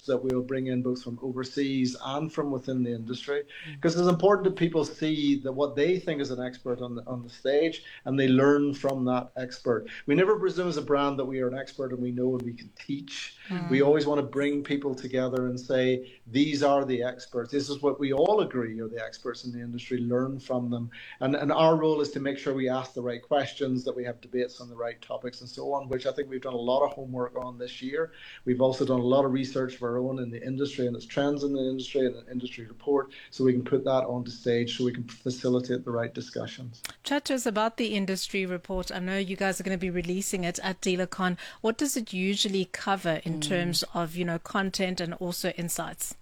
that we'll bring in both from overseas and from within the industry, because it's important that people see that what they think is an expert on the stage, and they learn from that expert. We never presume as a brand that we are an expert and we know and we can teach. We always want to bring people together and say, these are the experts. This is what we all agree are the experts in the industry. Learn from them. And our role is to make sure we ask the right questions, that we have debates on the right topics and so on, which I think we've done a lot of homework on this year. We've also done a lot of research of our own in the industry and its trends in the industry and an industry report, so we can put that onto stage so we can facilitate the right discussions. Chat to us about the industry report. I know you guys are going to be releasing it at DealerCon. What does it usually cover in terms of, content and also insights?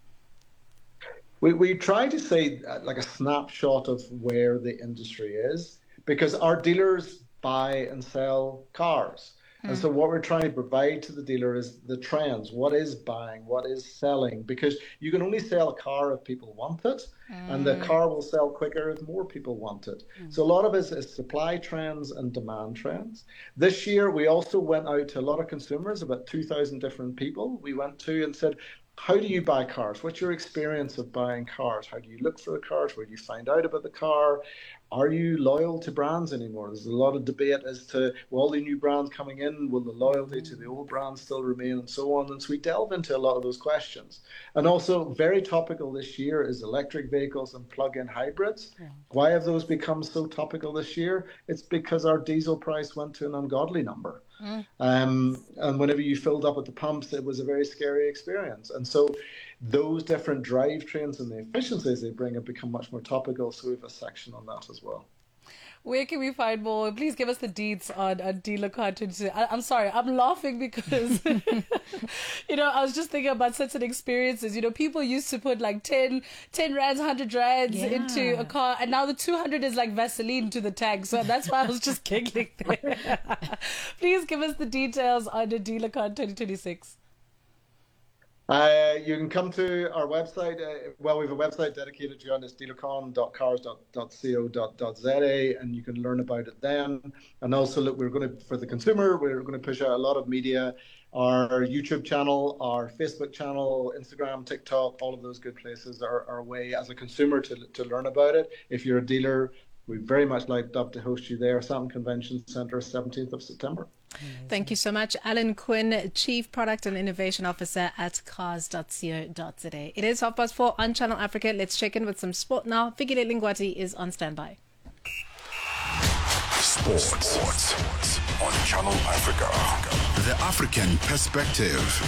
We try to say like a snapshot of where the industry is, because our dealers buy and sell cars. And so what we're trying to provide to the dealer is the trends. What is buying? What is selling? Because you can only sell a car if people want it, and the car will sell quicker if more people want it. So a lot of it is supply trends and demand trends. This year, we also went out to a lot of consumers, about 2,000 different people. We went to and said, how do you buy cars? What's your experience of buying cars? How do you look for the cars? Where do you find out about the car? Are you loyal to brands anymore? There's a lot of debate as to, well, all the new brands coming in, will the loyalty to the old brands still remain, and so on. And so we delve into a lot of those questions. And also very topical this year is electric vehicles and plug-in hybrids. Yeah. Why have those become so topical this year? It's because our diesel price went to an ungodly number. And whenever you filled up at the pumps, it was a very scary experience. And so those different drivetrains and the efficiencies they bring have become much more topical. So we have a section on that as well. Where can we find more? Please give us the deets on DealerCon 22. I'm sorry, I'm laughing because, I was just thinking about certain experiences. People used to put like 10 rands, 100 rands into a car, and now the 200 is like Vaseline to the tank. So that's why I was just giggling there. Please give us the details on the DealerCon 2026. You can come to our website. We have a website dedicated to it. It's dealercon.cars.co.za, and you can learn about it then. And also, look, for the consumer, we're going to push out a lot of media. Our YouTube channel, our Facebook channel, Instagram, TikTok, all of those good places are a way as a consumer to learn about it. If you're a dealer, we'd very much like to host you there. Sutton Convention Centre, 17th of September. Thank you so much, Alan Quinn, Chief Product and Innovation Officer at cars.co.za. It is 4:30 on Channel Africa. Let's check in with some sport now. Fikile Lingwati is on standby. Sports on Channel Africa. The African perspective.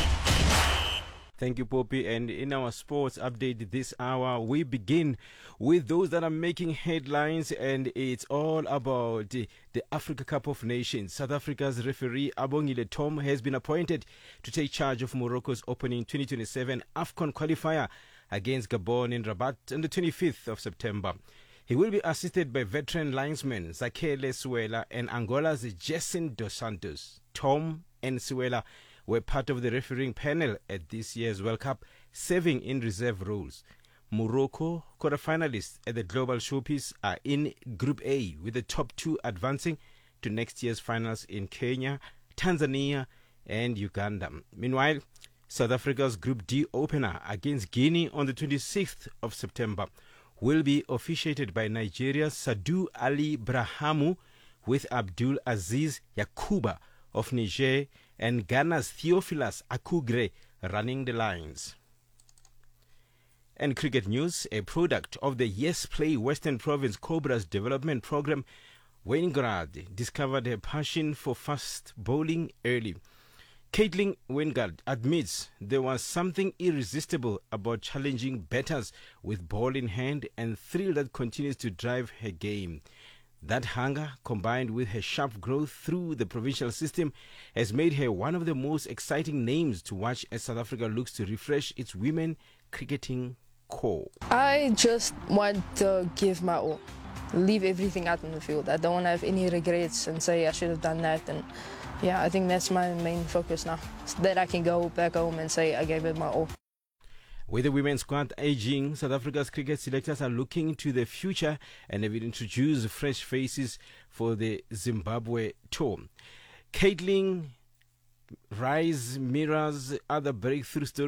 Thank you, Poppy. And in our sports update this hour, we begin with those that are making headlines, and it's all about the Africa Cup of Nations. South Africa's referee, Abongile Tom, has been appointed to take charge of Morocco's opening 2027 AFCON qualifier against Gabon in Rabat on the 25th of September. He will be assisted by veteran linesmen Zakele Suela and Angola's Jason Dos Santos. Tom and Suela were part of the refereeing panel at this year's World Cup, serving in reserve roles. Morocco, quarterfinalists at the Global Showpiece, are in Group A, with the top two advancing to next year's finals in Kenya, Tanzania, and Uganda. Meanwhile, South Africa's Group D opener against Guinea on the 26th of September will be officiated by Nigeria's Sadu Ali Brahamu, with Abdul Aziz Yakuba of Niger and Ghana's Theophilus Akugre running the lines. And cricket news, a product of the Yes Play Western Province Cobras development program, Waingard discovered a passion for fast bowling early. Caitlin Waingard admits there was something irresistible about challenging batters with ball in hand, and thrill that continues to drive her game. That hunger, combined with her sharp growth through the provincial system, has made her one of the most exciting names to watch as South Africa looks to refresh its women cricketing core. I just want to give my all, leave everything out on the field. I don't want to have any regrets and say I should have done that. And yeah, I think that's my main focus now, so that I can go back home and say I gave it my all. With the women's squad aging, South Africa's cricket selectors are looking to the future and have introduced fresh faces for the Zimbabwe tour. Caitlin Rise mirrors other breakthrough stories